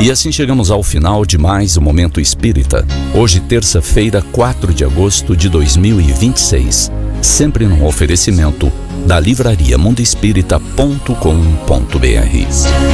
E assim chegamos ao final de mais um Momento Espírita. Hoje, terça-feira, 4 de agosto de 2026. Sempre num oferecimento da livraria mundoespírita.com.br.